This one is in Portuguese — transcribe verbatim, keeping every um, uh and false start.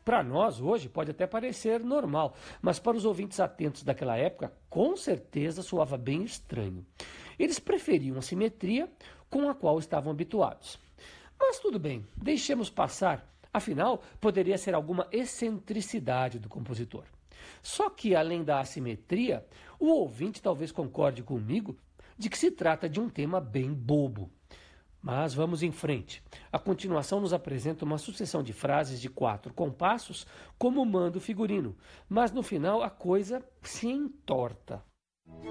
Para nós, hoje, pode até parecer normal, mas para os ouvintes atentos daquela época, com certeza soava bem estranho. Eles preferiam a simetria com a qual estavam habituados. Mas tudo bem, deixemos passar, afinal, poderia ser alguma excentricidade do compositor. Só que, além da assimetria, o ouvinte talvez concorde comigo de que se trata de um tema bem bobo. Mas vamos em frente. A continuação nos apresenta uma sucessão de frases de quatro compassos, como manda o figurino, mas no final a coisa se entorta.